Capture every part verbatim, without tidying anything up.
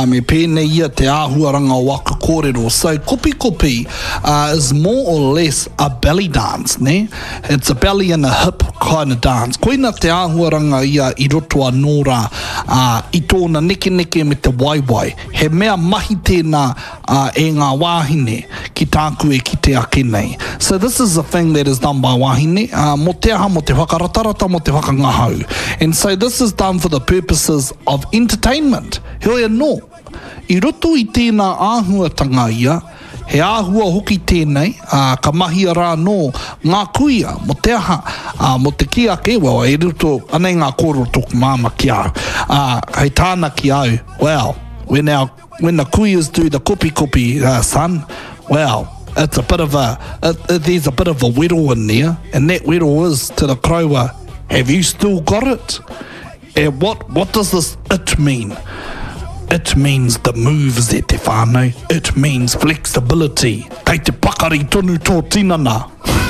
uh, me pēnei ia te āhuaranga o waka kōrero. So kopi kopi uh, is more or less a belly dance, ne? It's a belly and a hip kind of dance. Koina te āhuaranga ia i roto a nōra uh, i tōna neke neke me te waiwai. He mea mahi tēnā uh, e ngā wāhine ki tāku e ki te ake nei. So this is a thing that is done by wāhine, uh, mo te aha, mo te whakaratarata, mo te whakangahau. And so this is done for the purposes of entertainment. Heoi anō, i roto i tēnā āhuatanga ia, he āhua hoki tēnei, uh, ka mahia rā nō ngā kuia, mo te aha, uh, mo te ki ake, well, e roto, anei ngā kōrero tōku māma ki au. Uh, hei tāna ki au, well, when, our, when the kuias do the kopi kopi, uh, son, well, it's a bit of a, uh, there's a bit of a whittle in there, and that whittle is to the krowa, have you still got it? And what, what does this it mean? It means the moves e te whānau. It means flexibility. Kei te pakari tonu tō tinana.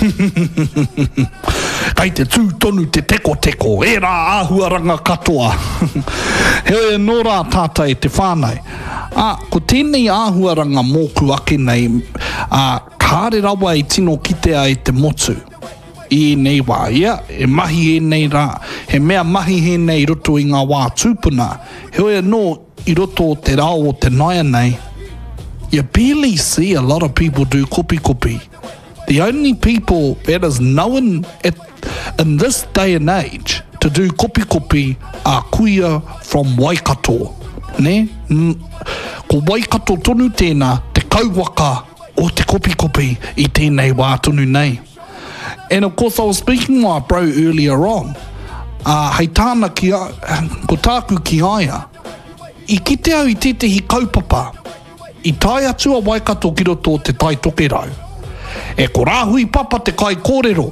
Kei te tū tonu te teko teko. E rā āhuaranga katoa. Heoi anō rā tātai e te whānau. Ah, ko tēnei āhuaranga mōku ake nei, ah, kāre rawa i tino kitea e te motu. I nei wā, ia, e mahi e nei rā, he mea mahi he nei roto i ngā wā tūpuna. Heoi anō, i roto te rao o te naia nei, you barely see a lot of people do kopi kopi. The only people that is known at, in this day and age to do kopi kopi are kuia from Waikato. Ne? Ko Waikato tonu tēnā, te kauwaka o te kopi kopi i tēnei wā tonu nei. And of course, I was speaking to my bro earlier on. Uh, hei tāna ki a, ko tāku ki aia, i kite au i tētehi kaupapa, i tai atu a Waikato ki roto te tai tokerau. E ko rāhui papa te kai kōrero,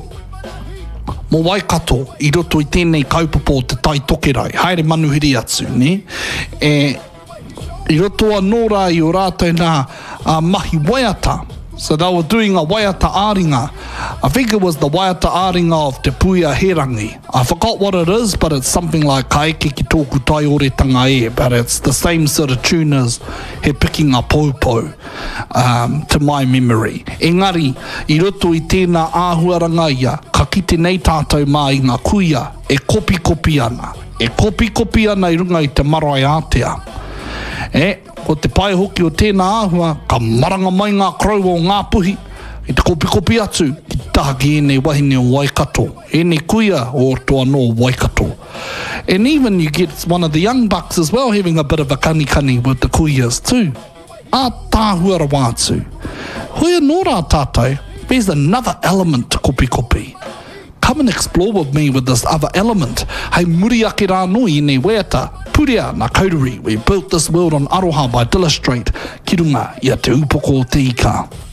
mo Waikato i roto i tēnei kaupapa o te tai tokerau. Haere manuhiri atu, ne? E i roto a nōra i o rātou nā uh, mahi waiata. So they were doing a waiata āringa. I think it was the waiata āringa of Te Puia Herangi. I forgot what it is, but it's something like Kaeke ki tōku tai oretanga e, but it's the same sort of tune as he picking a popo, um, to my memory. Engari, i roto i tēnā āhuaranga ia, ka kite nei tātou mā i ngā kuia, e kopi kopi ana. E kopi kopi ana i runga i te marae ātea. E, ko te pai hoki o tēnā āhua, ka maranga mai ngā krau o ngā puhi, i te kopi kopi atu, ki taha ki ēnei wahine o Waikato, ēnei kuia o toa no Waikato. And even you get one of the young bucks as well having a bit of a kani kani with the kuias too. A tāhuara wātu. Hoi anō rā tātou, there's another element to kopi kopi. Come and explore with me with this other element. Hei muri ake rā nui i nei weata, Purea na Kaururi. We built this world on Aroha by Dilla Street, ki runga i a te upoko o te ika.